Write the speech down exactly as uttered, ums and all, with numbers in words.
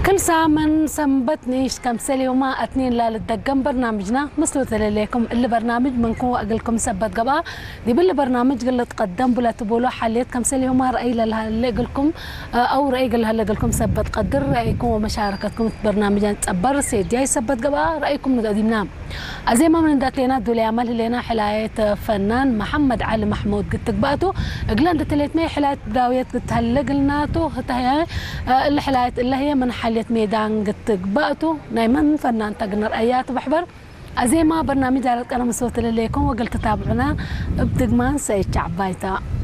كل ساعة من سنبتنيش كم سلي وما اثنين لا للدقم برنامجنا مثل لكم اللي برنامج منكم أقلكم سبت قبا دي باللي برنامج قل تقدم بلا تبولو حليت كم سلي وما رأي اللي قلكم أو رأي قل هلا قلكم سبت قدر رأيكم ومشاركتكم برنامجنا تبر سيد جاي سبت قبا رأيكم نقدمنا زي ما من دات لنا دولي عمل لنا حلاية فنان محمد علي محمود قلت تقباتو قلنا دتليت مي حلاية بداوية قلت هلا قلناتو هتها اللي حلاية اللي هي من حلية ميدان قلت تقباتو نايما فنان تقنر آيات بحبر زي ما برنامج عرض أنا مسوت لكم وقلت تتابعنا بدقمان سيد شعبايتا.